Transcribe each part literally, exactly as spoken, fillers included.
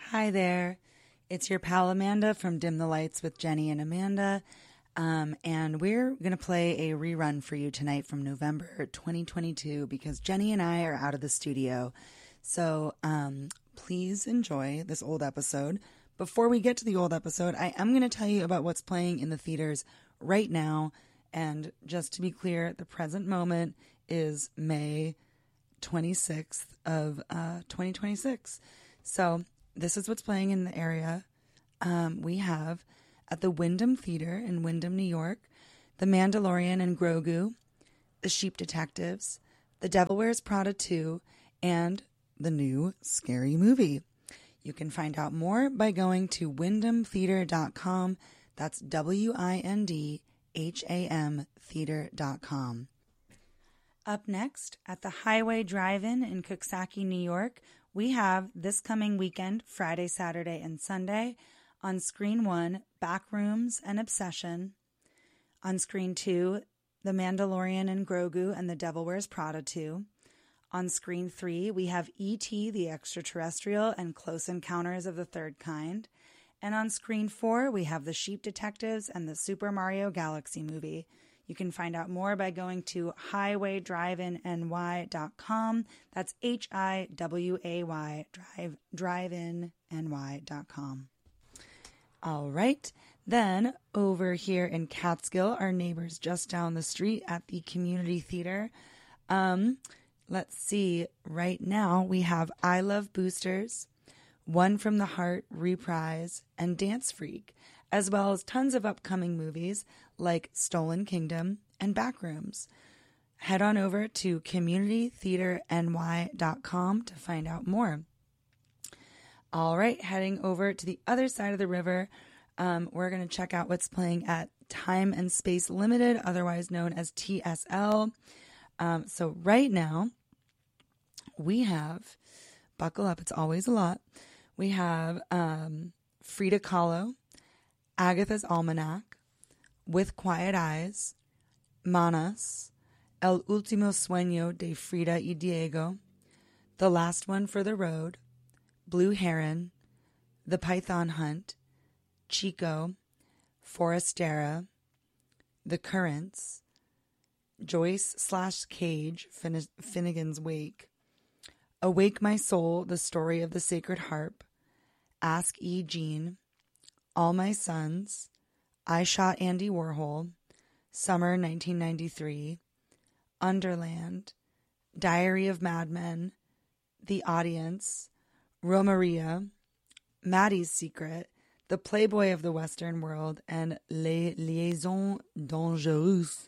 Hi there. It's your pal Amanda from Dim the Lights with Jenny and Amanda. Um, and we're going to play a rerun for you tonight from November twenty twenty-two because Jenny and I are out of the studio. So um, please enjoy this old episode. Before we get to the old episode, I am going to tell you about what's playing in the theaters right now. And just to be clear, the present moment is May twenty-sixth of uh, twenty twenty-six. So this is what's playing in the area. Um, we have at the Wyndham Theater in Wyndham, New York, The Mandalorian and Grogu, The Sheep Detectives, The Devil Wears Prada two, and the new Scary Movie. You can find out more by going to wyndham theater dot com. That's W I N D H A M theater dot com. Up next, at the Highway Drive-In in Coxsackie, New York, we have this coming weekend, Friday, Saturday, and Sunday, on Screen one, Backrooms and Obsession. On Screen two, The Mandalorian and Grogu and The Devil Wears Prada two. On Screen three, we have E T the Extraterrestrial and Close Encounters of the Third Kind. And on Screen four, we have The Sheep Detectives and the Super Mario Galaxy Movie. You can find out more by going to highway drive in N Y dot com. That's H I W A Y, drive, drive in N Y dot com. All right. Then over here in Catskill, our neighbors just down the street at the Community Theater. Um, let's see. Right now we have I Love Boosters, One from the Heart, Reprise, and Dance Freak, as well as tons of upcoming movies like Stolen Kingdom and Backrooms. Head on over to community theater N Y dot com to find out more. All right, heading over to the other side of the river, um, we're going to check out what's playing at Time and Space Limited, otherwise known as T S L. Um, so right now, we have, buckle up, it's always a lot, we have um, Frida Kahlo, Agatha's Almanac, With Quiet Eyes, Manas, El Último Sueño de Frida y Diego, The Last One for the Road, Blue Heron, The Python Hunt, Chico, Forastera, The Currents, Joyce slash Cage, Fin- Finnegan's Wake, Awake My Soul, The Story of the Sacred Harp, Ask E. Jean, All My Sons, I Shot Andy Warhol, Summer nineteen ninety-three, Underland, Diary of Madmen, The Audience, Romaria, Maddie's Secret, The Playboy of the Western World, and Les Liaisons Dangereuses.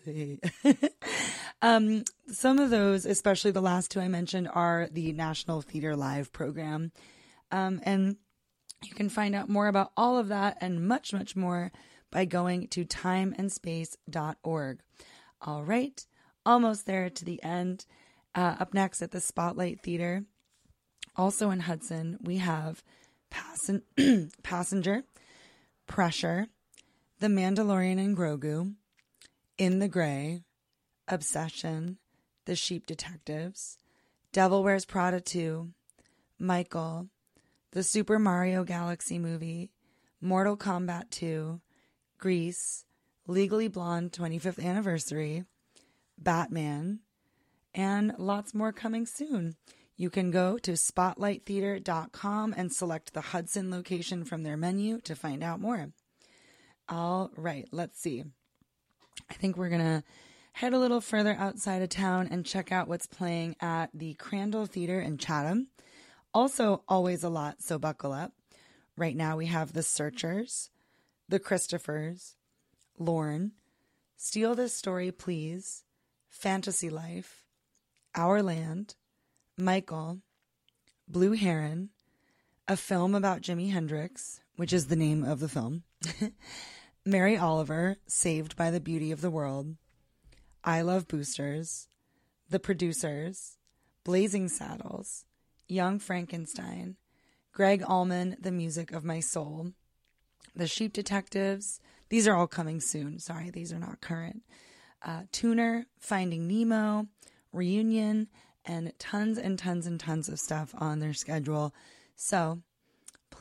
um, some of those, especially the last two I mentioned, are the National Theater Live program. Um, and you can find out more about all of that and much, much more by going to time and space dot org. All right, almost there to the end. Uh, up next at the Spotlight Theater, also in Hudson, we have Passen- Passenger, Pressure, The Mandalorian and Grogu, In the Gray, Obsession, The Sheep Detectives, Devil Wears Prada two, Michael, The Super Mario Galaxy Movie, Mortal Kombat two, Grease, Legally Blonde twenty-fifth Anniversary, Batman, and lots more coming soon. You can go to spotlight theater dot com and select the Hudson location from their menu to find out more. All right, let's see. I think we're going to head a little further outside of town and check out what's playing at the Crandall Theater in Chatham. Also, always a lot, so buckle up. Right now we have The Searchers, The Christophers, Lorne, Steal This Story Please, Fantasy Life, Our Land, Michael, Blue Heron, a film about Jimi Hendrix, which is the name of the film, Mary Oliver, Saved by the Beauty of the World, I Love Boosters, The Producers, Blazing Saddles, Young Frankenstein, Greg Allman, The Music of My Soul, The Sheep Detectives. These are all coming soon. Sorry, these are not current. Uh, Tuner, Finding Nemo, Reunion, and tons and tons and tons of stuff on their schedule. So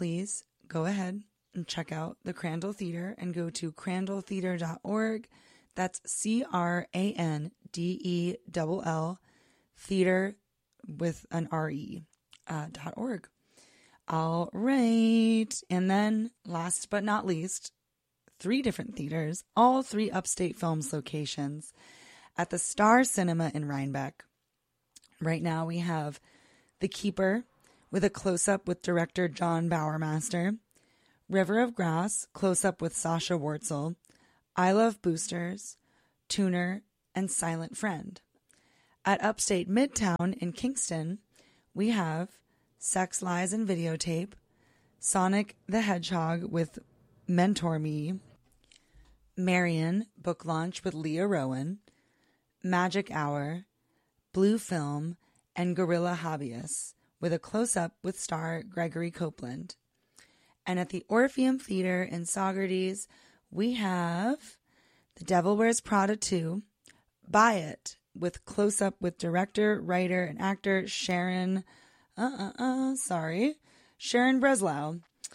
please go ahead and check out the Crandall Theater and go to crandall theater dot org. That's C R A N D E L L theater with an R E uh, dot org. All right. And then last but not least, three different theaters, all three Upstate Films locations at the Star Cinema in Rhinebeck. Right now we have The Keeper with a close-up with director John Bowermaster, River of Grass, close-up with Sasha Wurtzel, I Love Boosters, Tuner, and Silent Friend. At Upstate Midtown in Kingston, we have Sex, Lies, and Videotape, Sonic the Hedgehog with Mentor Me, Marion, book launch with Leah Rowan, Magic Hour, Blue Film, and Guerrilla Hobbyists, with a close-up with star Gregory Copeland. And at the Orpheum Theater in Saugerties, we have The Devil Wears Prada two, Buy It, with close-up with director, writer, and actor Sharon, uh-uh-uh, sorry, Sharon Breslau.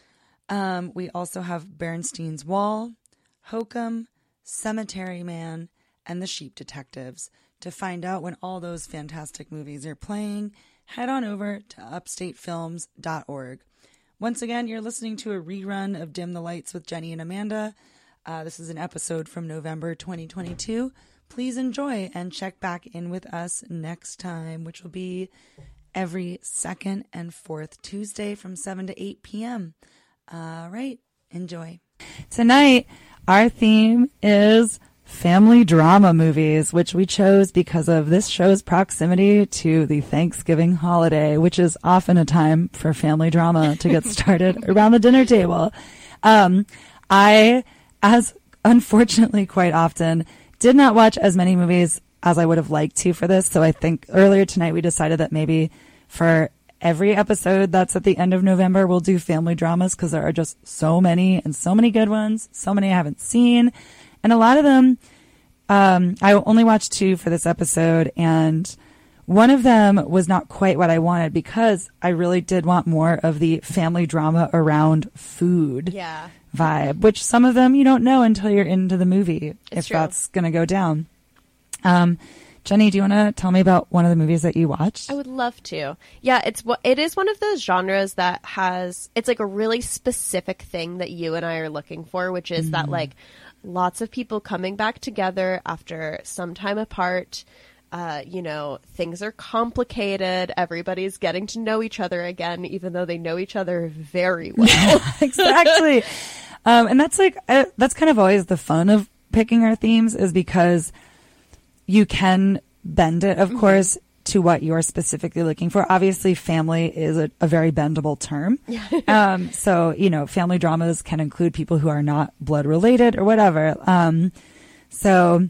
Um, we also have Bernstein's Wall, Hokum, Cemetery Man, and The Sheep Detectives. To find out when all those fantastic movies are playing, head on over to upstate films dot org. Once again, you're listening to a rerun of Dim the Lights with Jenny and Amanda. Uh, this is an episode from November twenty twenty-two. Please enjoy and check back in with us next time, which will be every second and fourth Tuesday from seven to eight p.m. All right, enjoy. Tonight, our theme is family drama movies, which we chose because of this show's proximity to the Thanksgiving holiday, which is often a time for family drama to get started around the dinner table. Um, I, as unfortunately quite often, did not watch as many movies as I would have liked to for this. So I think earlier tonight we decided that maybe for every episode that's at the end of November, we'll do family dramas because there are just so many and so many good ones, so many I haven't seen. And a lot of them, um, I only watched two for this episode, and one of them was not quite what I wanted because I really did want more of the family drama around food yeah. vibe, which some of them you don't know until you're into the movie It's if true. that's going to go down. Um, Jenny, do you want to tell me about one of the movies that you watched? I would love to. Yeah, it's what it is one of those genres that has, it's like a really specific thing that you and I are looking for, which is mm. that like lots of people coming back together after some time apart. Uh, you know, things are complicated. Everybody's getting to know each other again, even though they know each other very well. Exactly. um, and that's like, uh, that's kind of always the fun of picking our themes, is because you can bend it, of mm-hmm. course, to what you're specifically looking for. Obviously, family is a, a very bendable term. um, so, you know, family dramas can include people who are not blood related or whatever. Um, so,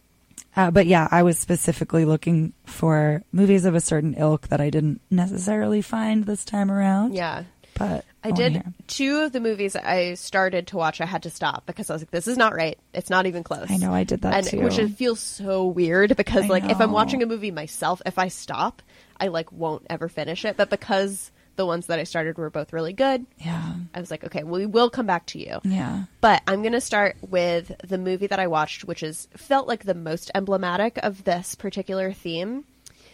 uh, but yeah, I was specifically looking for movies of a certain ilk that I didn't necessarily find this time around. Yeah. But I did two of the movies I started to watch. I had to stop because I was like, this is not right. It's not even close. I know, I did that and, too. Which feels so weird because I like know. if I'm watching a movie myself, if I stop, I like won't ever finish it. But because the ones that I started were both really good, yeah, I was like, okay, well, we will come back to you. Yeah. But I'm going to start with the movie that I watched, which is felt like the most emblematic of this particular theme.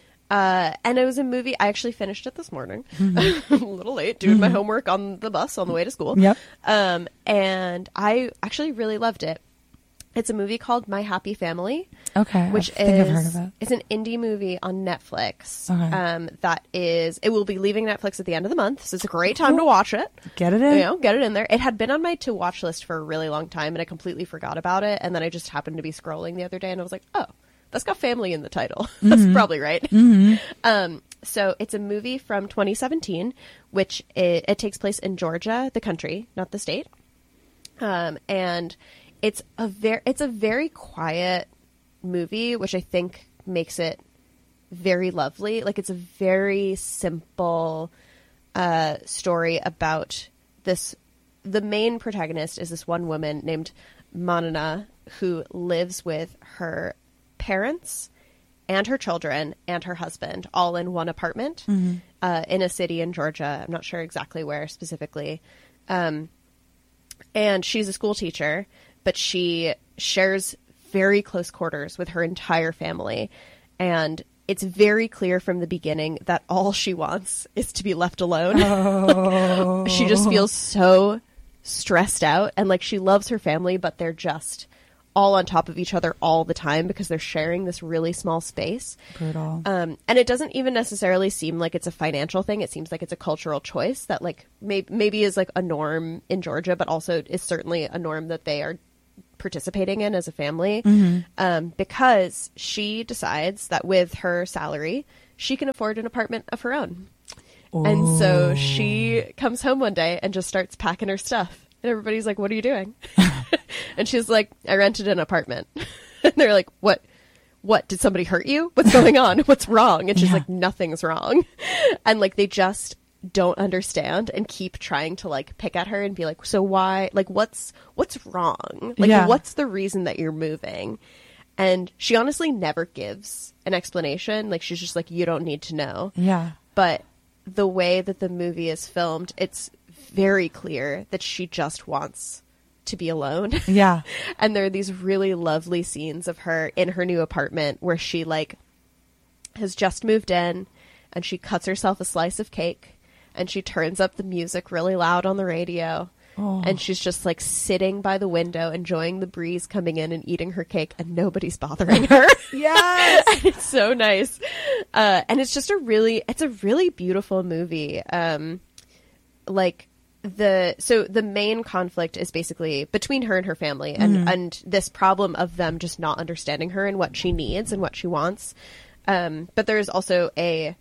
Uh, and it was a movie, I actually finished it this morning, mm-hmm. a little late, doing mm-hmm. my homework on the bus on the way to school. Yep. Um, and I actually really loved it. It's a movie called My Happy Family. Okay. Which I think is, I've heard of it. It's an indie movie on Netflix. Okay. Um, that is, it will be leaving Netflix at the end of the month, so it's a great time cool. to watch it. Get it in. You know, get it in there. It had been on my to watch list for a really long time, and I completely forgot about it. And then I just happened to be scrolling the other day, and I was like, oh, that's got family in the title. Mm-hmm. That's probably right. Mm-hmm. Um, so it's a movie from twenty seventeen, which it, it takes place in Georgia, the country, not the state. Um, and it's a very, it's a very quiet movie, which I think makes it very lovely. Like it's a very simple, uh, story about this. The main protagonist is this one woman named Manana who lives with her parents and her children and her husband all in one apartment mm-hmm. uh, in a city in Georgia. I'm not sure exactly where specifically. Um, and she's a school teacher, but she shares very close quarters with her entire family. And it's very clear from the beginning that all she wants is to be left alone. Oh. She just feels so stressed out, and like she loves her family, but they're just all on top of each other all the time because they're sharing this really small space. Brutal. Um, and it doesn't even necessarily seem like it's a financial thing. It seems like it's a cultural choice that like may- maybe is like a norm in Georgia, but also is certainly a norm that they are participating in as a family. Mm-hmm. Um, because she decides that with her salary, she can afford an apartment of her own. Oh. And so she comes home one day and just starts packing her stuff. And everybody's like, what are you doing? And she's like, I rented an apartment. And they're like, what? What? Did somebody hurt you? What's going on? What's wrong? And she's yeah. like, nothing's wrong. And like, they just don't understand and keep trying to like pick at her and be like, so why? Like, what's, what's wrong? Like, yeah. what's the reason that you're moving? And she honestly never gives an explanation. Like, she's just like, you don't need to know. Yeah. But the way that the movie is filmed, it's very clear that she just wants to be alone. Yeah. And there are these really lovely scenes of her in her new apartment where she like has just moved in and she cuts herself a slice of cake and she turns up the music really loud on the radio. Oh. And she's just like sitting by the window, enjoying the breeze coming in and eating her cake, and nobody's bothering her. Yes. And it's so nice. Uh, and it's just a really, it's a really beautiful movie. Um, like, the so the main conflict is basically between her and her family, and mm-hmm. and this problem of them just not understanding her and what she needs and what she wants. Um, but there is also a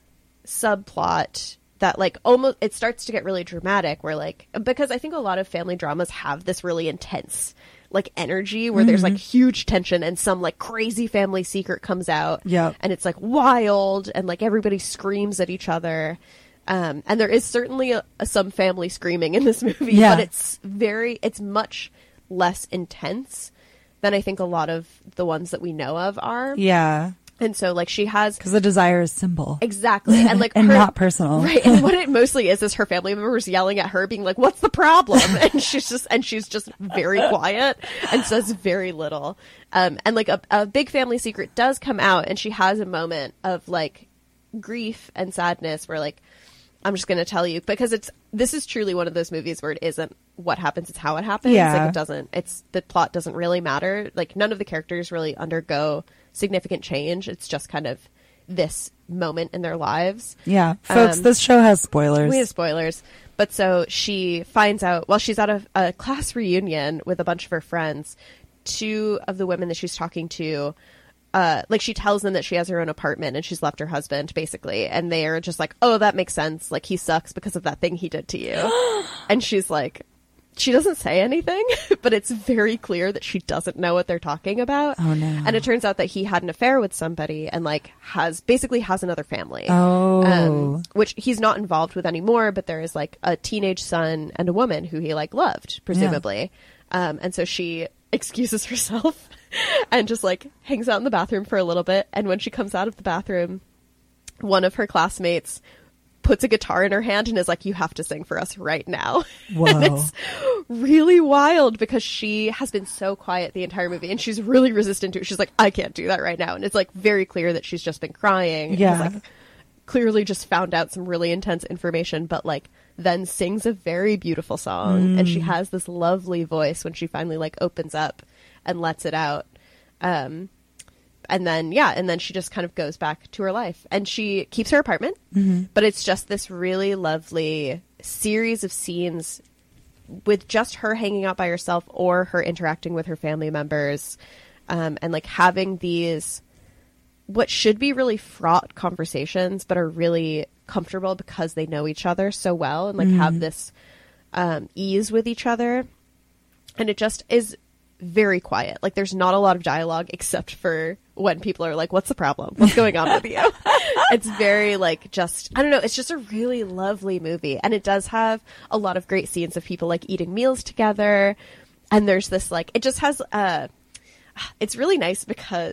subplot that like almost it starts to get really dramatic, where like, because I think a lot of family dramas have this really intense like energy where mm-hmm. there's like huge tension and some like crazy family secret comes out, yeah, and it's like wild and like everybody screams at each other. Um, and there is certainly a, a, some family screaming in this movie, yeah. but it's very, it's much less intense than I think a lot of the ones that we know of are. Yeah. And so like she has, because the desire is simple. Exactly. And like, and her, not personal. Right. And what it mostly is, is her family members yelling at her being like, what's the problem? And she's just, and she's just very quiet and says very little. Um, and like a, a big family secret does come out, and she has a moment of like grief and sadness where like, I'm just going to tell you, because it's, this is truly one of those movies where it isn't what happens, it's how it happens. Yeah. Like it doesn't, it's, the plot doesn't really matter. Like none of the characters really undergo significant change. It's just kind of this moment in their lives. Yeah. Folks, um, this show has spoilers. We have spoilers. But so she finds out, while she's at a, a class reunion with a bunch of her friends, two of the women that she's talking to, Uh, like she tells them that she has her own apartment and she's left her husband basically, and they are just like, oh, that makes sense, like he sucks because of that thing he did to you. And she's like, she doesn't say anything, but it's very clear that she doesn't know what they're talking about. Oh no. And it turns out that he had an affair with somebody and like has basically has another family. Oh. Um, which he's not involved with anymore, but there is like a teenage son and a woman who he like loved, presumably. Yeah. Um, and so she excuses herself and just like hangs out in the bathroom for a little bit. And when she comes out of the bathroom, one of her classmates puts a guitar in her hand and is like, you have to sing for us right now. Whoa. And it's really wild because she has been so quiet the entire movie and she's really resistant to it. She's like, I can't do that right now. And it's like very clear that she's just been crying. Yeah. And like clearly just found out some really intense information, but like then sings a very beautiful song. Mm. And she has this lovely voice when she finally like opens up and lets it out. Um, and then, yeah, and then she just kind of goes back to her life and she keeps her apartment, mm-hmm. but it's just this really lovely series of scenes with just her hanging out by herself or her interacting with her family members. Um, and like having these, what should be really fraught conversations, but are really comfortable because they know each other so well and like mm-hmm. have this, um, ease with each other. And it just is very quiet. Like there's not a lot of dialogue except for when people are like, what's the problem? What's going on with you? It's very like just, I don't know. It's just a really lovely movie. And it does have a lot of great scenes of people like eating meals together. And there's this like, it just has, uh, it's really nice because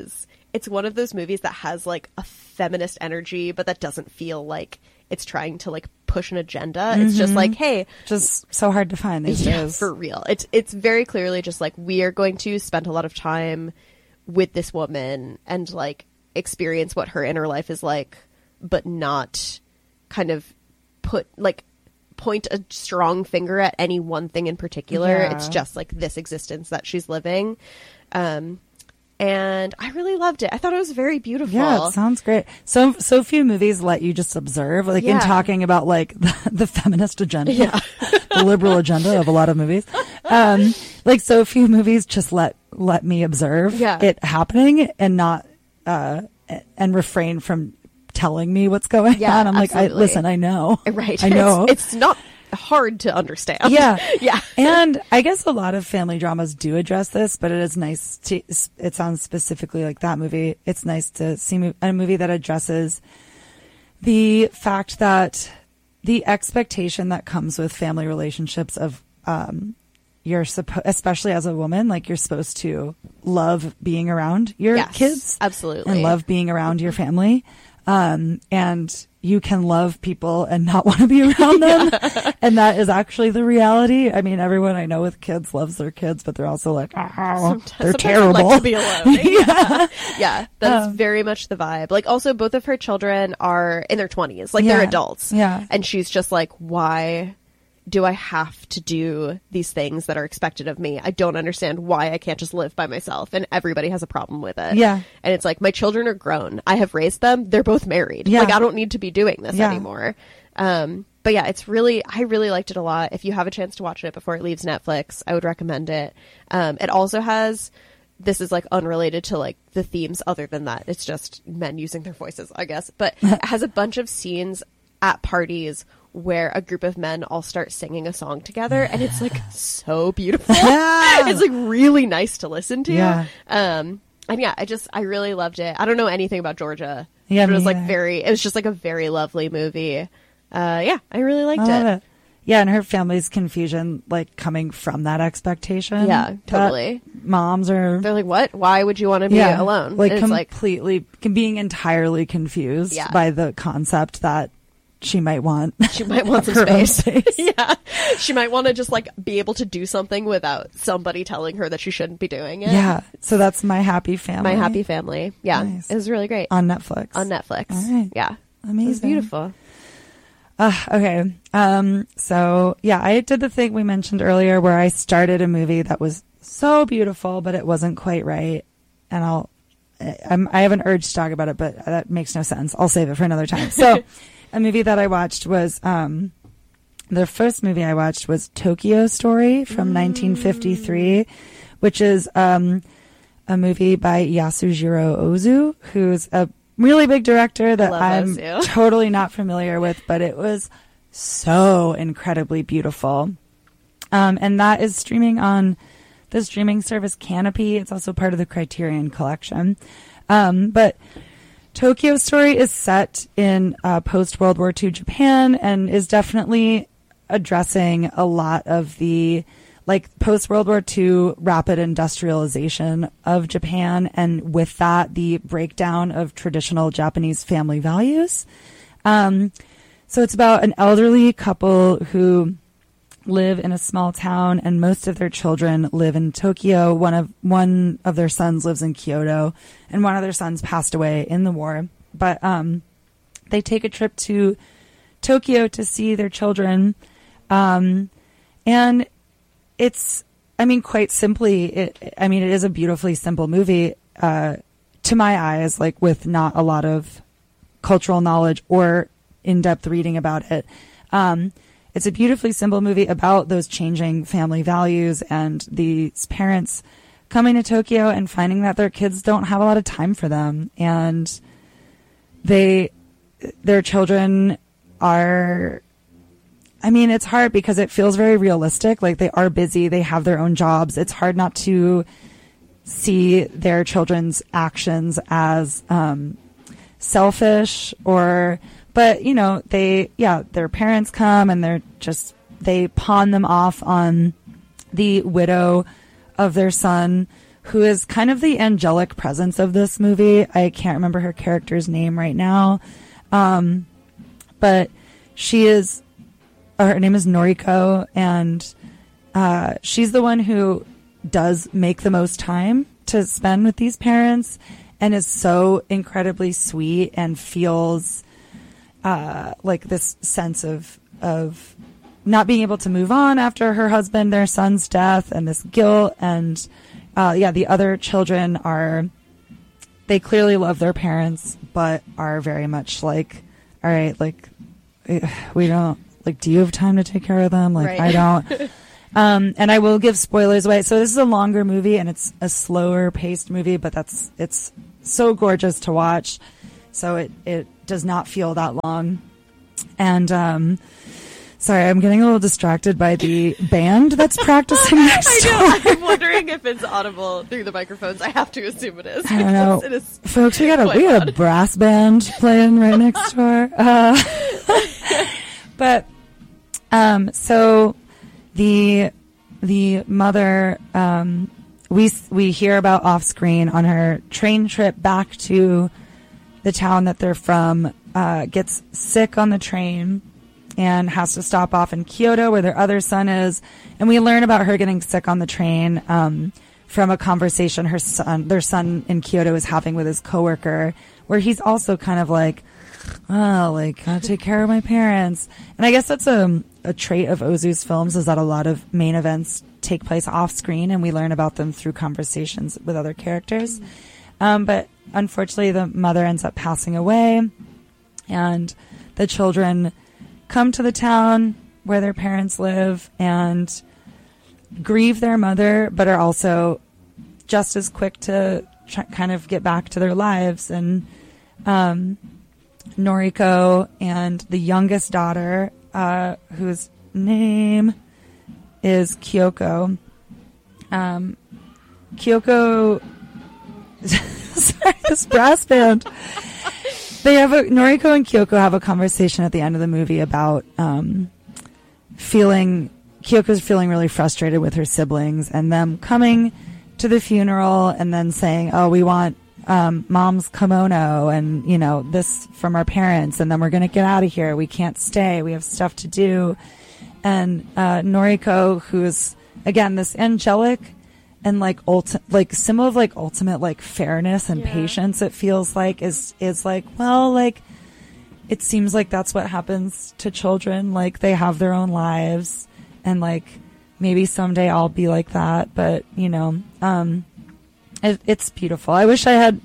it's one of those movies that has like a feminist energy, but that doesn't feel like it's trying to like push an agenda. Mm-hmm. It's just like, hey, just so hard to find these yeah, days. For real. It's it's very clearly just like, we are going to spend a lot of time with this woman and like experience what her inner life is like, but not kind of put like point a strong finger at any one thing in particular. Yeah. It's just like this existence that she's living. Um, and I really loved it. I thought it was very beautiful. Yeah, it sounds great. So, so few movies let you just observe, like yeah. in talking about like the, the feminist agenda, yeah. the liberal agenda of a lot of movies. Um, like so few movies just let, let me observe yeah. it happening and not, uh, and refrain from telling me what's going yeah, on. I'm absolutely. like, I, listen, I know. Right. I know. It's, it's not hard to understand. Yeah. yeah. And I guess a lot of family dramas do address this, but it is nice to, it sounds specifically like that movie. It's nice to see a movie that addresses the fact that the expectation that comes with family relationships of, um, you're supposed, especially as a woman, like you're supposed to love being around your yes, kids. Absolutely. And love being around your family. Um, and you can love people and not want to be around them. Yeah. And that is actually the reality. I mean, everyone I know with kids loves their kids, but they're also like, oh, sometimes, they're sometimes terrible. Like to be alone. yeah. yeah. That's um, very much the vibe. Like also both of her children are in their twenties, like yeah. they're adults. Yeah. And she's just like, why do I have to do these things that are expected of me? I don't understand why I can't just live by myself, and everybody has a problem with it. Yeah. And it's like, my children are grown. I have raised them. They're both married. Yeah. Like, I don't need to be doing this yeah. anymore. Um, but yeah, it's really, I really liked it a lot. If you have a chance to watch it before it leaves Netflix, I would recommend it. Um, it also has, this is like unrelated to like the themes other than that. It's just men using their voices, I guess. But it has a bunch of scenes at parties where a group of men all start singing a song together, and it's like so beautiful. Yeah. It's like really nice to listen to. Yeah. Um, and yeah, I just, I really loved it. I don't know anything about Georgia. Yeah, but it was me like either. very, it was just like a very lovely movie. Uh, yeah, I really liked I love it. it. Yeah, and her family's confusion, like coming from that expectation. Yeah, totally. Moms are, they're like, what? Why would you want to be yeah, alone? Like and it's completely, like, being entirely confused yeah. by the concept that she might want she might want some her own space. space. Yeah, she might want to just like be able to do something without somebody telling her that she shouldn't be doing it. Yeah, so that's My Happy Family. My Happy Family. Yeah, nice. It was really great on Netflix. On Netflix. All right. Yeah, amazing. It was beautiful. Uh, okay. Um. So yeah, I did the thing we mentioned earlier where I started a movie that was so beautiful, but it wasn't quite right, and I'll. I'm, I have an urge to talk about it, but that makes no sense. I'll save it for another time. So. A movie that I watched was, um, the first movie I watched was Tokyo Story from mm. nineteen fifty-three, which is, um, a movie by Yasujiro Ozu, who's a really big director that I'm Ozu. totally not familiar with, but it was so incredibly beautiful. Um, and that is streaming on the streaming service Canopy. It's also part of the Criterion Collection. Um, but Tokyo Story is set in uh, post-World War Two Japan and is definitely addressing a lot of the like post-World War Two rapid industrialization of Japan, and with that, the breakdown of traditional Japanese family values. Um, so it's about an elderly couple who live in a small town, and most of their children live in Tokyo. One of one of their sons lives in Kyoto, and one of their sons passed away in the war. But um, they take a trip to Tokyo to see their children, um, and it's, I mean, quite simply, it. I mean, it is a beautifully simple movie uh, to my eyes, like with not a lot of cultural knowledge or in-depth reading about it. Um, It's a beautifully simple movie about those changing family values and these parents coming to Tokyo and finding that their kids don't have a lot of time for them. And they, their children are, I mean, it's hard because it feels very realistic. Like they are busy. They have their own jobs. It's hard not to see their children's actions as, um, selfish or, but, you know, they, yeah, their parents come and they're just, they pawn them off on the widow of their son who is kind of the angelic presence of this movie. I can't remember her character's name right now. Um, but she is, her name is Noriko, and uh, she's the one who does make the most time to spend with these parents and is so incredibly sweet and feels uh, like this sense of, of not being able to move on after her husband, their son's death, and this guilt. And uh, yeah, the other children are, they clearly love their parents, but are very much like, all right, like, we don't, like, do you have time to take care of them? Like, right. I don't. um, and I will give spoilers away. So this is a longer movie, and it's a slower paced movie, but that's, it's so gorgeous to watch. So it, it does not feel that long. And, um, sorry, I'm getting a little distracted by the band that's practicing next I door. know. I'm wondering if it's audible through the microphones. I have to assume it is. I don't know. It is Folks, we got a we got a brass band playing right next door. Uh, but um, so the the mother um, we we hear about off screen on her train trip back to the town that they're from, uh, gets sick on the train and has to stop off in Kyoto where their other son is. And we learn about her getting sick on the train um, from a conversation her son, their son in Kyoto is having with his coworker, where he's also kind of like, oh, like, gotta take care of my parents. And I guess that's a, a trait of Ozu's films, is that a lot of main events take place off screen and we learn about them through conversations with other characters. Mm-hmm. Um, but unfortunately, the mother ends up passing away, and the children come to the town where their parents live and grieve their mother, but are also just as quick to try, kind of get back to their lives. And um, Noriko and the youngest daughter, uh, whose name is Kyoko. Um, Kyoko... Sorry, this brass band. They have a, Noriko and Kyoko have a conversation at the end of the movie about um, feeling, Kyoko's feeling really frustrated with her siblings and them coming to the funeral and then saying, oh, we want um, mom's kimono and, you know, this from our parents, and then we're going to get out of here. We can't stay. We have stuff to do. And uh, Noriko, who's, again, this angelic and like ulti- like symbol of like ultimate like fairness and yeah. patience, it feels like, is is like, well, like it seems like that's what happens to children. Like they have their own lives, and like maybe someday I'll be like that. But you know, um, it, it's beautiful. I wish I had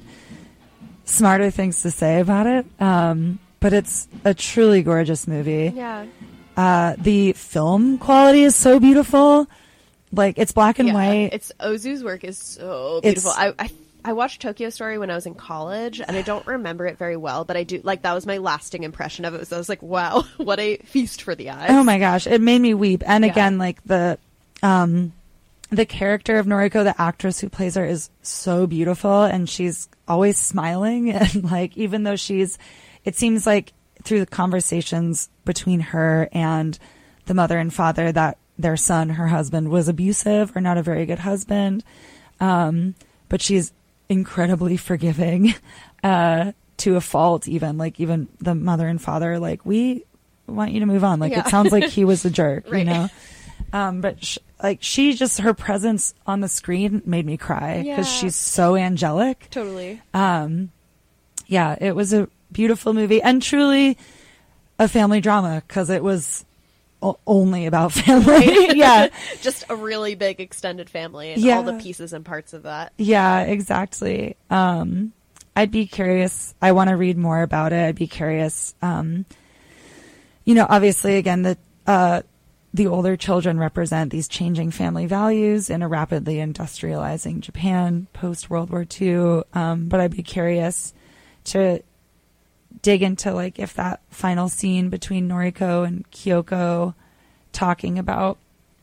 smarter things to say about it. Um, but it's a truly gorgeous movie. Yeah. Uh, the film quality is so beautiful. Like, it's black and yeah, white. It's Ozu's work is so beautiful. I, I I watched Tokyo Story when I was in college, and I don't remember it very well, but I do, like, that was my lasting impression of it. So I was like, wow, what a feast for the eyes. Oh my gosh, it made me weep. And yeah. again, like, the um the character of Noriko, the actress who plays her, is so beautiful, and she's always smiling. And, like, even though she's, it seems like through the conversations between her and the mother and father that their son, her husband, was abusive or not a very good husband. Um, but she's incredibly forgiving, uh, to a fault, even like even the mother and father, like, we want you to move on. Like, yeah. It sounds like he was a jerk, right. You know? Um, but sh- like she just, her presence on the screen made me cry because yeah. she's so angelic. Totally. Um, yeah, it was a beautiful movie and truly a family drama because it was only about family. Right? Yeah. Just a really big extended family and yeah. all the pieces and parts of that. Yeah, exactly. Um, I'd be curious. I want to read more about it. I'd be curious. Um, you know, obviously, again, the, uh, the older children represent these changing family values in a rapidly industrializing Japan post World War Two. Um, but I'd be curious to dig into, like, if that final scene between Noriko and Kyoko talking about,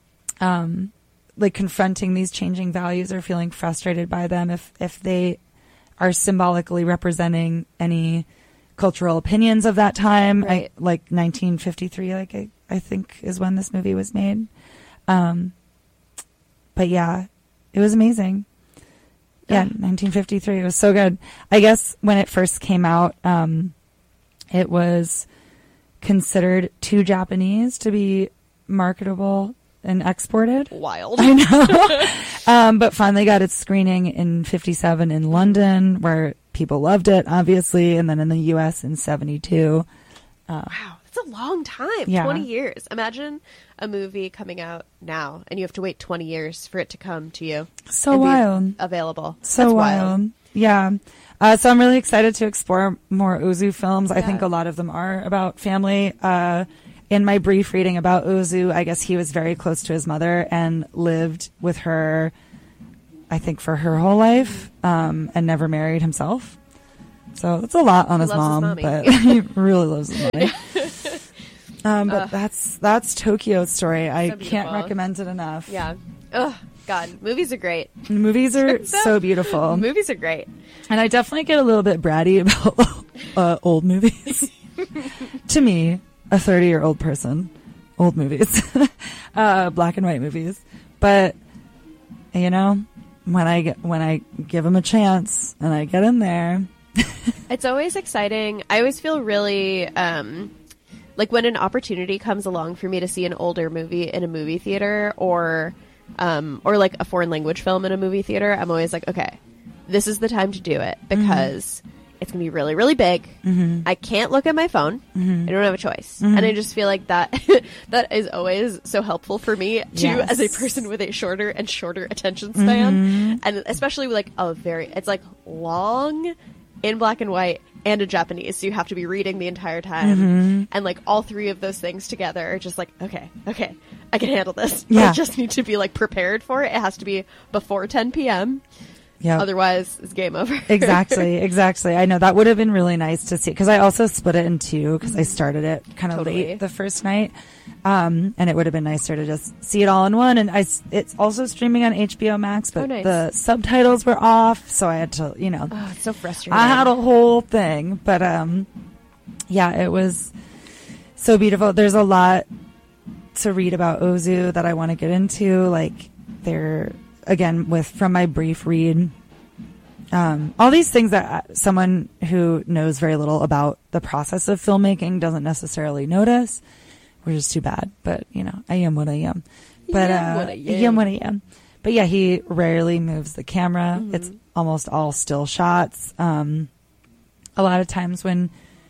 um, like, confronting these changing values or feeling frustrated by them, if, if they are symbolically representing any cultural opinions of that time, right. I, like nineteen fifty-three, like I, I think is when this movie was made. Um, but yeah, it was amazing. Yeah, nineteen fifty-three. It was so good. I guess when it first came out, um, it was considered too Japanese to be marketable and exported. Wild. I know. um, but finally got its screening in fifty-seven in London, where people loved it, obviously, and then in the U S in seventy-two. Uh, wow, that's a long time. Yeah. twenty years. Imagine a movie coming out now, and you have to wait twenty years for it to come to you. So and be wild. Available. So That's wild. wild. Yeah. Uh, so I'm really excited to explore more Ozu films. I Yeah. think a lot of them are about family. Uh, in my brief reading about Ozu, I guess he was very close to his mother and lived with her, I think, for her whole life, um, and never married himself. So that's a lot on He his loves mom, his mommy. but he really loves his mommy. Um, but Ugh. that's that's Tokyo Story. I So can't beautiful. recommend it enough. Yeah. Oh, God. Movies are great. Movies are So- so beautiful. Movies are great. And I definitely get a little bit bratty about uh, old movies. To me, a thirty-year-old person, old movies, uh, black and white movies. But you know, when I get, when I give them a chance and I get in there, It's always exciting. I always feel really um, like when an opportunity comes along for me to see an older movie in a movie theater, or um, or like a foreign language film in a movie theater. I'm always like, okay, this is the time to do it, because mm-hmm. it's gonna be really, really big. Mm-hmm. I can't look at my phone. Mm-hmm. I don't have a choice, Mm-hmm. and I just feel like that that is always so helpful for me too, Yes. as a person with a shorter and shorter attention span, Mm-hmm. and especially with like a very, it's like long in black and white and in Japanese, so you have to be reading the entire time, Mm-hmm. and like all three of those things together are just like, okay, okay, I can handle this. Yeah. I just need to be like prepared for it. It has to be before ten p.m. yeah, Otherwise, it's game over. exactly, exactly. I know that would have been really nice to see, because I also split it in two, because I started it kind of Totally. late the first night, um, and it would have been nicer to just see it all in one. And I, s- it's also streaming on H B O Max, but Oh, nice. the subtitles were off, so I had to, you know, Oh, it's so frustrating. I had a whole thing, but um, yeah, it was so beautiful. There's a lot to read about Ozu that I want to get into. Like, they're again with from my brief read, um, all these things that someone who knows very little about the process of filmmaking doesn't necessarily notice, which is too bad. But you know, I am what I am. But You am uh, what I am. am what I am. But yeah, he rarely moves the camera. Mm-hmm. It's almost all still shots. Um, a lot of times when,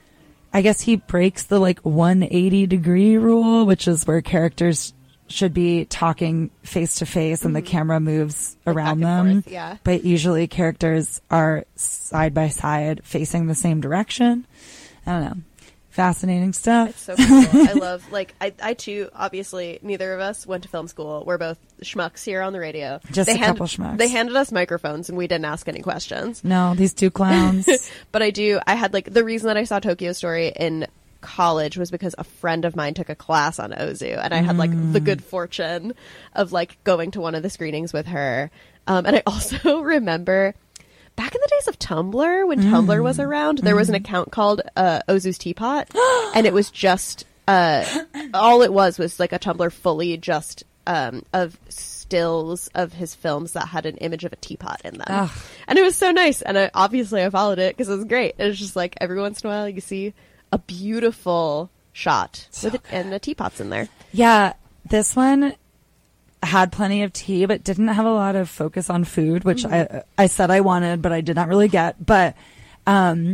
I guess he breaks the like one hundred eighty degree rule, which is where characters should be talking face to face and the camera moves Like around back and them. forth, yeah. But usually characters are side by side facing the same direction. I don't know. Fascinating stuff. It's so cool. I love, like, I, I too, obviously, neither of us went to film school. We're both schmucks here on the radio. Just they a hand- couple schmucks. They handed us microphones and we didn't ask any questions. No, these two clowns. But I do, I had, like, the reason that I saw Tokyo Story in college was because a friend of mine took a class on Ozu, and I had, like, the good fortune of, like, going to one of the screenings with her. Um, and I also remember back in the days of Tumblr, when mm. Tumblr was around, there was an account called uh, Ozu's Teapot, and it was just uh, all it was was like a Tumblr fully just um, of stills of his films that had an image of a teapot in them. Ugh. And it was so nice, and I, obviously I followed it because it was great. And it's just like every once in a while you see a beautiful shot So with it, and the teapot's in there. Yeah, this one had plenty of tea, but didn't have a lot of focus on food, which mm-hmm. I I said I wanted, but I did not really get. But um,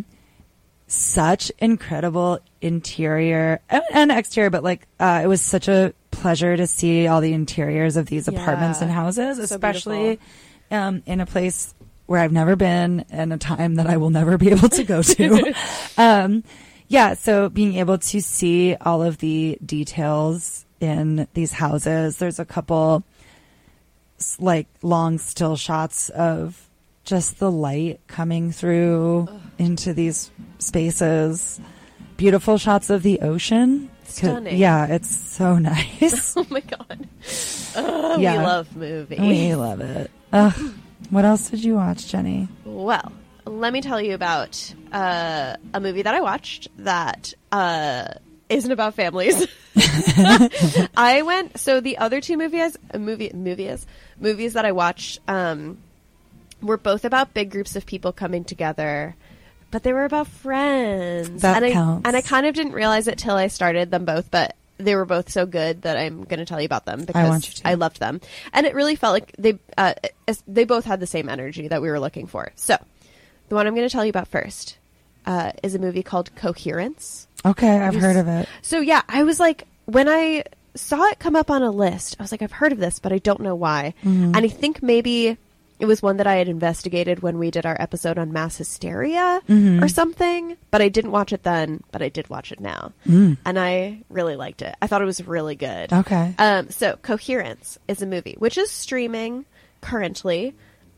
such incredible interior and, and exterior, but like uh, it was such a pleasure to see all the interiors of these Yeah. apartments and houses, So especially um, in a place where I've never been and a time that I will never be able to go to. um, yeah, so being able to see all of the details in these houses. There's a couple s- like long still shots of just the light coming through Ugh. into these spaces. Beautiful shots of the ocean. Stunning. Yeah, it's so nice. Oh my god. Oh, Yeah. We love movies. We love it. Ugh. What else did you watch, Jenny? Well, let me tell you about uh, a movie that I watched that uh, isn't about families. I went, so the other two movies, movie, movies, movies that I watched, um, were both about big groups of people coming together, but they were about friends. That and I, counts. And I kind of didn't realize it till I started them both, but they were both so good that I'm going to tell you about them because I want you to. I loved them. And it really felt like they uh, they both had the same energy that we were looking for. So the one I'm going to tell you about first uh, is a movie called Coherence. Okay, I've heard of it. So yeah, I was like, when I saw it come up on a list, I was like, I've heard of this, but I don't know why. Mm-hmm. And I think maybe it was one that I had investigated when we did our episode on mass hysteria mm-hmm. or something, but I didn't watch it then, but I did watch it now. Mm. And I really liked it. I thought it was really good. Okay. Um, so Coherence is a movie, which is streaming currently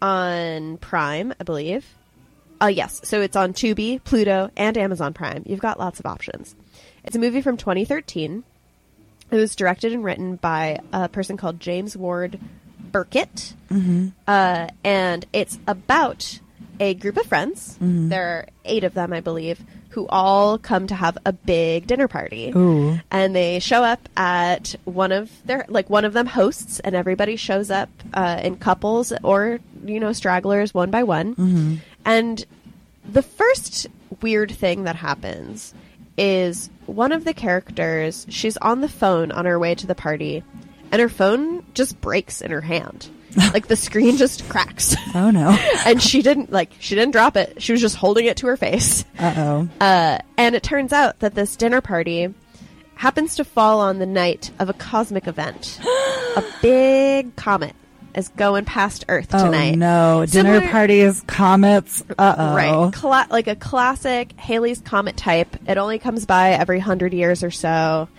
on Prime, I believe. Uh, yes. So it's on Tubi, Pluto, and Amazon Prime. You've got lots of options. It's a movie from twenty thirteen. It was directed and written by a person called James Ward Burkett. Mm-hmm. Uh, and it's about a group of friends. Mm-hmm. There are eight of them, I believe, who all come to have a big dinner party. Ooh. And they show up at one of their, like one of them hosts, and everybody shows up uh, in couples or, you know, stragglers one by one. Mm-hmm. And the first weird thing that happens is one of the characters, she's on the phone on her way to the party, and her phone just breaks in her hand. Like the screen just cracks. Oh no. And she didn't like she didn't drop it. She was just holding it to her face. Uh-oh. Uh and it turns out that this dinner party happens to fall on the night of a cosmic event. A big comet is going past Earth tonight. Oh no. Dinner Similar- parties, comets. Uh-oh. Right. Cla- like a classic Halley's Comet type. It only comes by every hundred years or so.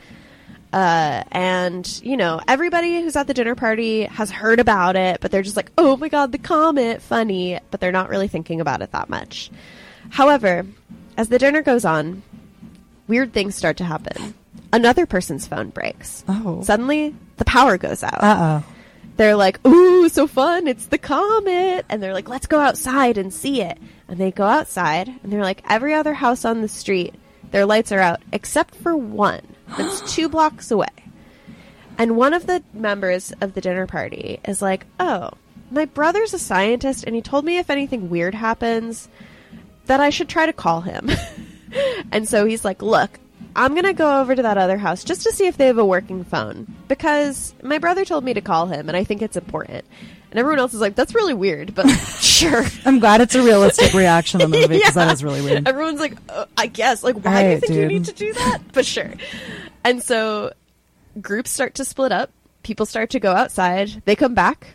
Uh, and, you know, everybody who's at the dinner party has heard about it, but they're just like, oh my god, the comet, funny. But they're not really thinking about it that much. However, as the dinner goes on, weird things start to happen. Another person's phone breaks. Oh. Suddenly, the power goes out. Uh-oh. They're like, ooh, so fun, it's the comet. And they're like, let's go outside and see it. And they go outside, and they're like, every other house on the street, their lights are out, except for one that's two blocks away. And one of the members of the dinner party is like, oh, my brother's a scientist, and he told me if anything weird happens, that I should try to call him. And so he's like, look, I'm going to go over to that other house just to see if they have a working phone, because my brother told me to call him, and I think it's important. And everyone else is like, that's really weird, but sure. I'm glad it's a realistic reaction to the movie, because Yeah. that is really weird. Everyone's like, uh, I guess. Like, why All do you right, think you dude. need to do that? But sure. And so groups start to split up. People start to go outside. They come back.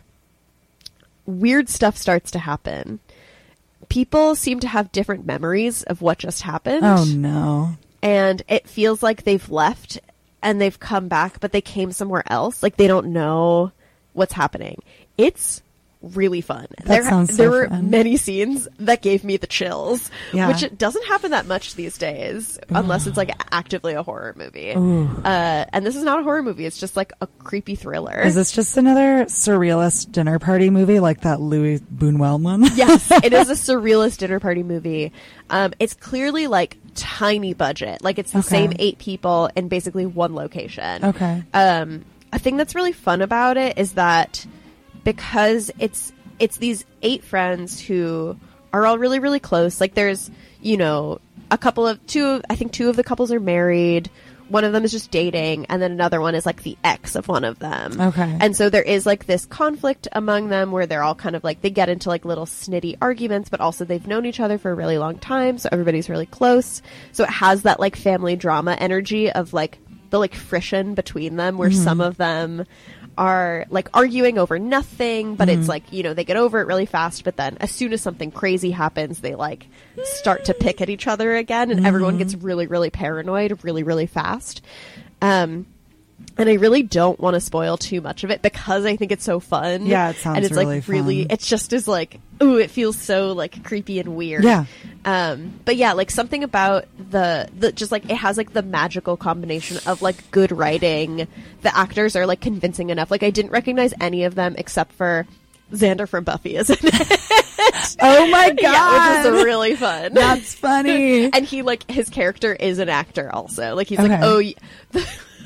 Weird stuff starts to happen. People seem to have different memories of what just happened. Oh no. And it feels like they've left and they've come back, but they came somewhere else. Like, they don't know what's happening. It's really fun. That there sounds so there were fun. many scenes that gave me the chills, Yeah. which it doesn't happen that much these days, unless it's like actively a horror movie. Ooh. Uh, and this is not a horror movie. It's just like a creepy thriller. Is this just another surrealist dinner party movie like that Louis Buñuel one? Yes, it is a surrealist dinner party movie. Um, it's clearly like tiny budget. Like, it's the Okay. same eight people in basically one location. Okay. Um, a thing that's really fun about it is that because it's it's these eight friends who are all really, really close. Like, there's, you know, a couple of two. I think two of the couples are married. One of them is just dating, and then another one is like the ex of one of them. Okay. And so there is like this conflict among them where they're all kind of like, they get into like little snitty arguments, but also they've known each other for a really long time, so everybody's really close. So it has that like family drama energy of like the like friction between them, where Mm-hmm. some of them are like arguing over nothing, but Mm-hmm. it's like, you know, they get over it really fast, but then as soon as something crazy happens, they like start to pick at each other again, and Mm-hmm. everyone gets really, really paranoid really, really fast. Um, and I really don't want to spoil too much of it because I think it's so fun. Yeah, it sounds and it's really like really, fun. it's just as like, ooh, it feels so like creepy and weird. Yeah. Um, but yeah, like something about the, the, just like, it has like the magical combination of like good writing. The actors are like convincing enough. Like, I didn't recognize any of them except for Xander from Buffy, isn't it? Oh my god. Yeah, which is really fun. That's funny. And he, like, his character is an actor also. Like, he's Okay. like, oh, y-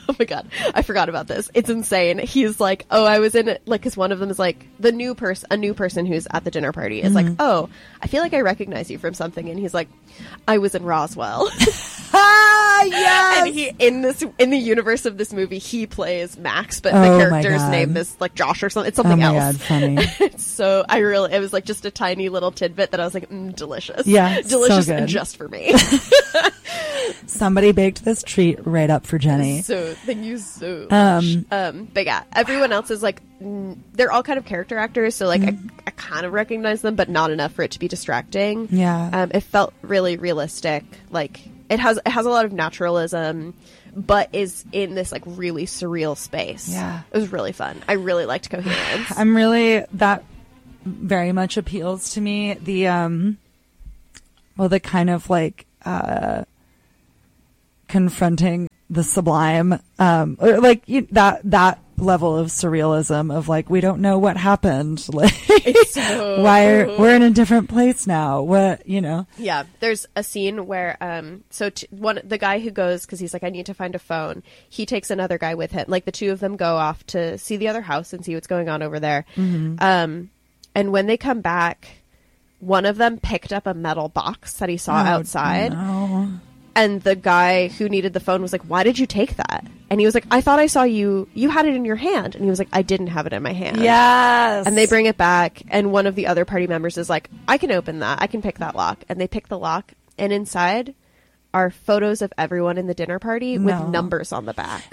Oh my god, I forgot about this. It's insane. He's like, oh, I was in it, like, because one of them is like the new person, a new person who's at the dinner party is mm-hmm. like, oh, I feel like I recognize you from something, and he's like, I was in Roswell. Ah, yes. And he in this in the universe of this movie, he plays Max, but oh the character's name is like Josh or something. It's something oh my else. God, funny. It's so I really, it was like just a tiny little tidbit that I was like, mm, delicious. Yeah, delicious so and just for me. Somebody baked this treat right up for Jenny. So thank you so much. Um, um, but yeah, everyone else is like, mm, they're all kind of character actors, so like mm. I, I kind of recognize them, but not enough for it to be distracting. Yeah, um, it felt really realistic. Like it has it has a lot of naturalism, but is in this like really surreal space. Yeah, it was really fun. I really liked Coherence. I'm really that very much appeals to me. The um, well, the kind of like uh. confronting the sublime, um, or like you, that that level of surrealism of like we don't know what happened, like so why are, we're in a different place now. What you know? Yeah, there's a scene where um, so t- one the guy who goes because he's like I need to find a phone. He takes another guy with him. Like the two of them go off to see the other house and see what's going on over there. Mm-hmm. Um, and when they come back, one of them picked up a metal box that he saw oh, outside. No. And the guy who needed the phone was like, why did you take that? And he was like, I thought I saw you, you had it in your hand. And he was like, I didn't have it in my hand. Yes. And they bring it back. And one of the other party members is like, I can open that. I can pick that lock. And they pick the lock. And inside are photos of everyone in the dinner party no. with numbers on the back.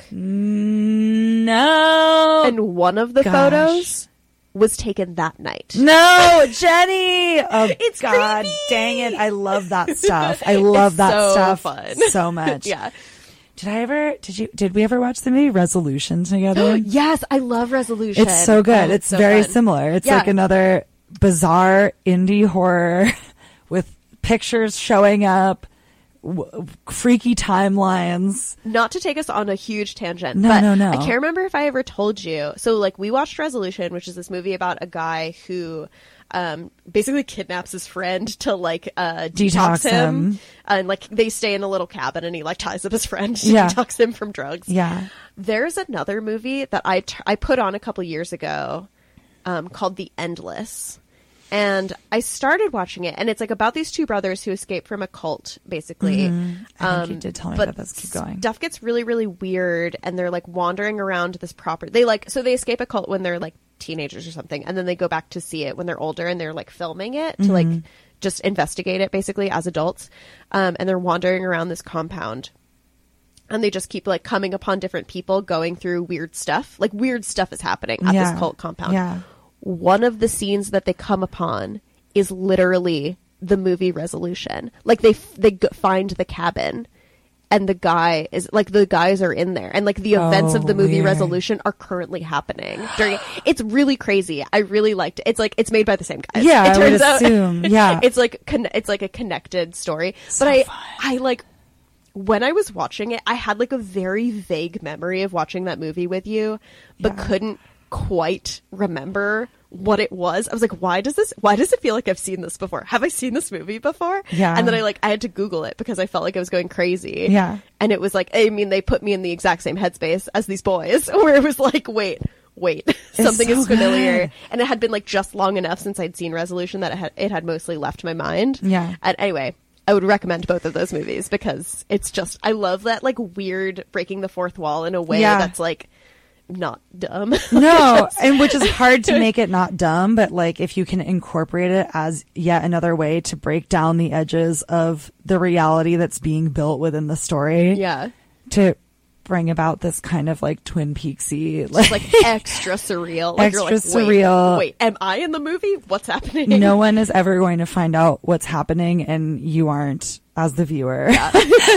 No. And one of the Gosh. photos was taken that night. No, Jenny. Oh, it's God creepy. Dang it. I love that stuff. I love it's that so stuff fun. so much. Yeah. Did I ever, did you, did we ever watch the movie Resolution together? Yes, I love Resolution. It's so good. Oh, it's so very fun. similar. It's Yeah. like another bizarre indie horror with pictures showing up, w- freaky timelines. Not to take us on a huge tangent, No, but no, no. I can't remember if I ever told you. So, like, we watched Resolution, which is this movie about a guy who um, basically kidnaps his friend to, like, uh, detox, Detox him. him. And, like, they stay in a little cabin and he, like, ties up his friend to Yeah. detox him from drugs. Yeah. There's another movie that I, t- I put on a couple years ago um, called The Endless. And I started watching it, and it's like about these two brothers who escape from a cult, basically. Mm-hmm. I think you Um, did tell me but about this. Keep going. Stuff gets really, really weird, and they're like wandering around this property. They like so they escape a cult when they're like teenagers or something, and then they go back to see it when they're older, and they're like filming it to Mm-hmm. like just investigate it, basically as adults. Um, and they're wandering around this compound. And they just keep like coming upon different people going through weird stuff. Like weird stuff is happening at Yeah. this cult compound. Yeah. One of the scenes that they come upon is literally the movie Resolution. Like they f- they g- find the cabin, and the guy is like the guys are in there, and like the events Oh, of the movie weird. Resolution are currently happening during. It's really crazy. I really liked it. It's like it's made by the same guys. Yeah, it I would turns out. assume. Yeah. it's like con- it's like a connected story. So but I fun. I like. When I was watching it, I had like a very vague memory of watching that movie with you, but Yeah. couldn't quite remember what it was. I was like, why does this, why does it feel like I've seen this before? Have I seen this movie before? Yeah. And then I like, I had to Google it because I felt like I was going crazy. Yeah. And it was like, I mean, they put me in the exact same headspace as these boys where it was like, wait, wait, something so is familiar. good. And it had been like just long enough since I'd seen Resolution that it had, it had mostly left my mind. Yeah. And anyway, I would recommend both of those movies because it's just, I love that like weird breaking the fourth wall in a way Yeah. that's like not dumb. No, and which is hard to make it not dumb, but like if you can incorporate it as yet another way to break down the edges of the reality that's being built within the story. Yeah. To bring about this kind of like Twin Peaksy, like, It's like extra surreal. Like, Extra you're like, surreal. Wait, wait, am I in the movie? What's happening? no one is ever going to find out what's happening and you aren't as the viewer. Yeah.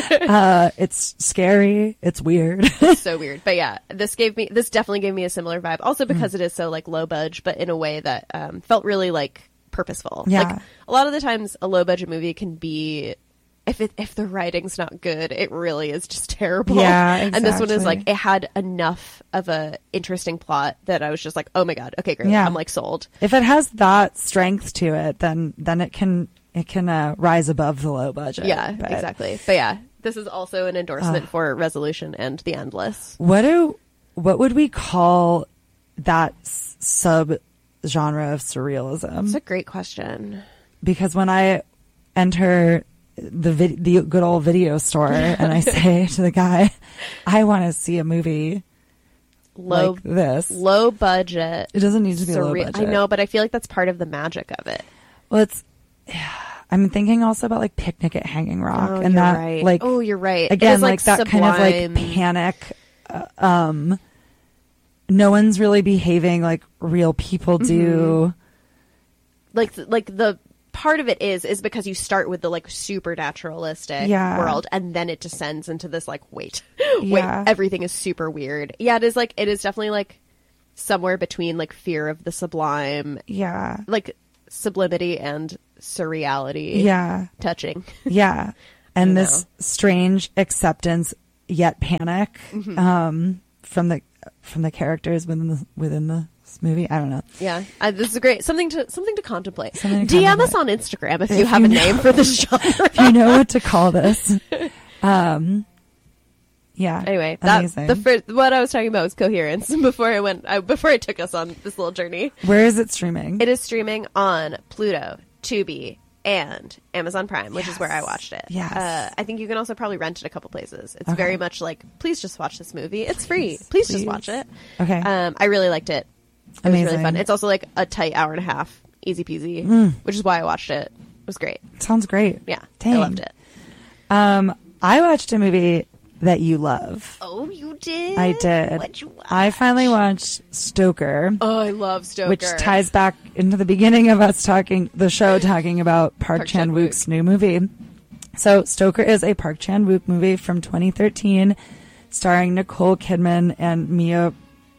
uh, it's scary. It's weird. So weird. But yeah, this gave me, this definitely gave me a similar vibe. Also because mm. it is so like low budge, but in a way that um, felt really like purposeful. Yeah. Like a lot of the times a low budget movie can be, if it, if the writing's not good, it really is just terrible. Yeah, exactly. And this one is like, it had enough of a interesting plot that I was just like, oh my God, okay, great. Yeah. I'm like sold. If it has that strength to it, then then it can it can uh, rise above the low budget. Yeah, but, exactly. But yeah, This is also an endorsement uh, for Resolution and The Endless. What do what would we call that sub genre of surrealism? That's a great question. Because when I enter the vid- the good old video store and I say to the guy, I want to see a movie low, like this. Low budget. It doesn't need to be surreal. low budget. I know, but I feel like that's part of the magic of it. Well, it's... I'm thinking also about like Picnic at Hanging Rock. Oh, and you're that, right. like... Oh, you're right. Again, is, like, like that kind of like panic... Uh, um, no one's really behaving like real people do. Mm-hmm. Like, like the... part of it is is because you start with the like supernaturalistic yeah. world and then it descends into this like wait yeah. wait everything is super weird. Yeah, it is like it is definitely like somewhere between like fear of the sublime, yeah, like sublimity and surreality, yeah, touching, yeah, and this know. strange acceptance yet panic mm-hmm. um from the from the characters within the within the movie. I don't know. Yeah, I, this is great. Something to something to contemplate. Something to D M contemplate. us on Instagram if, if you have you a know, name for this genre. If you know what to call this. Um. Yeah. Anyway, that amazing. the first what I was talking about was coherence. Before I went, I, before I took us on this little journey. Where is it streaming? It is streaming on Pluto, Tubi, and Amazon Prime, which yes. is where I watched it. Yes. Uh, I think you can also probably rent it a couple places. It's okay. very much like, please just watch this movie. It's please, free. Please, please just watch it. Okay. Um, I really liked it. It Amazing. was really fun. It's also like a tight hour and a half, easy peasy, mm. which is why I watched it. It was great. Sounds great. Yeah, Dang. I loved it. Um, I watched a movie that you love. Oh, you did? I did. What'd you watch? I finally watched Stoker. Oh, I love Stoker. Which ties back into the beginning of us talking, the show talking about Park, Park Chan-wook's new movie. So Stoker is a Park Chan-wook movie from twenty thirteen starring Nicole Kidman and Mia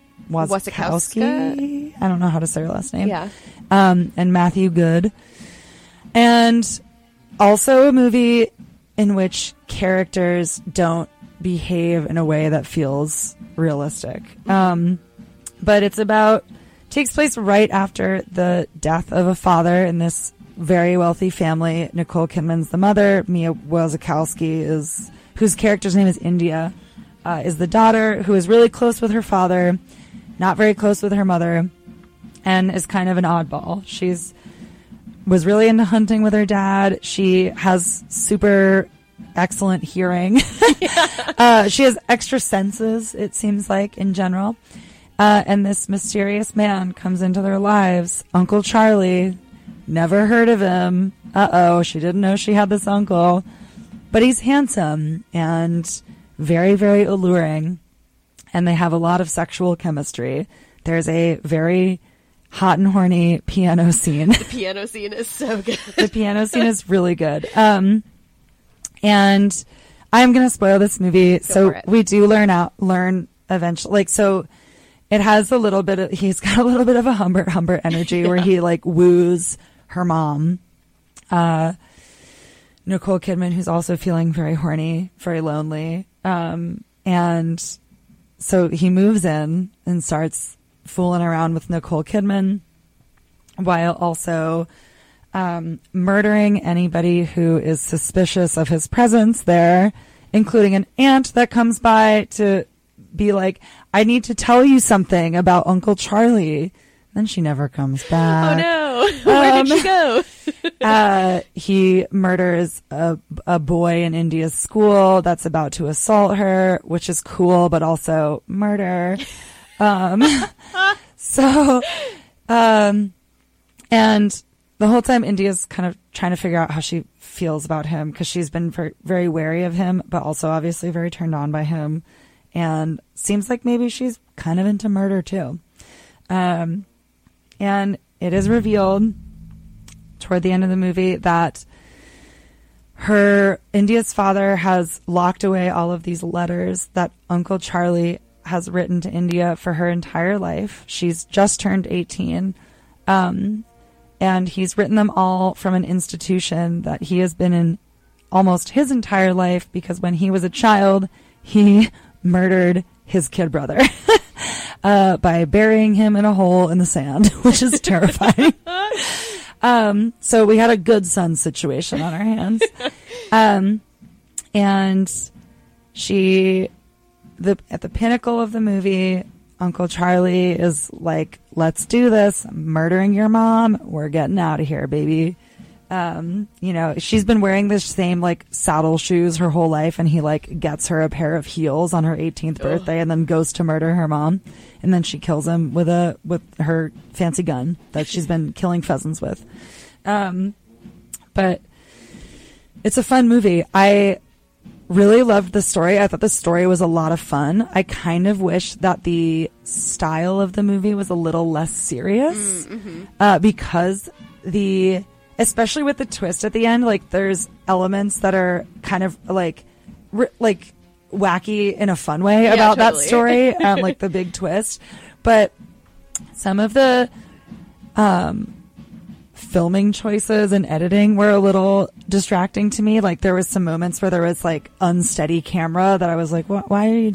Wasikowska. I don't know how to say her last name. Yeah. Um, and Matthew Good. And also a movie in which characters don't behave in a way that feels realistic. Um, but it's about, takes place right after the death of a father in this very wealthy family. Nicole Kidman's the mother. Mia Wasikowska is, whose character's name is India, uh, is the daughter who is really close with her father, not very close with her mother, and is kind of an oddball. She's was really into hunting with her dad. She has super excellent hearing. Yeah. uh, she has extra senses, it seems like, in general. Uh, and this mysterious man comes into their lives. Uncle Charlie. Never heard of him. Uh-oh, she didn't know she had this uncle. But he's handsome and very, very alluring. And they have a lot of sexual chemistry. There's a very hot and horny piano scene. The piano scene is so good. The piano scene is really good. Um, and I'm going to spoil this movie. Go so for it. We do learn out, learn eventually. Like, so it has a little bit of, he's got a little bit of a Humbert Humbert energy yeah. where he like woos her mom. Uh, Nicole Kidman, who's also feeling very horny, very lonely. Um, and so he moves in and starts fooling around with Nicole Kidman while also um, murdering anybody who is suspicious of his presence there, including an aunt that comes by to be like, I need to tell you something about Uncle Charlie. Then she never comes back. Oh no. Where um, did she go? uh, he murders a, a boy in India's school that's about to assault her, which is cool, but also murder. Um, so, um, and the whole time India's kind of trying to figure out how she feels about him because she's been very, very wary of him, but also obviously very turned on by him, and seems like maybe she's kind of into murder too. Um, and it is revealed toward the end of the movie that her, India's father has locked away all of these letters that Uncle Charlie has written to India for her entire life. She's just turned eighteen. Um, and he's written them all from an institution that he has been in almost his entire life because when he was a child, he murdered his kid brother uh, by burying him in a hole in the sand, which is terrifying. Um, so we had a good son situation on our hands. Um, And she, the at the pinnacle of the movie, Uncle Charlie is like, let's do this. I'm murdering your mom. We're getting out of here, baby. Um, you know, she's been wearing the same like saddle shoes her whole life, and he like gets her a pair of heels on her eighteenth birthday and then goes to murder her mom. And then she kills him with a, with her fancy gun that she's been killing pheasants with. Um, but it's a fun movie. I really loved the story. I thought the story was a lot of fun. I kind of wish that the style of the movie was a little less serious, mm-hmm. uh, because the, especially with the twist at the end, like there's elements that are kind of like, r- like wacky in a fun way yeah, about totally. that story, um, like the big twist. But some of the, um, filming choices and editing were a little distracting to me. Like there was some moments where there was like unsteady camera that I was like, why are you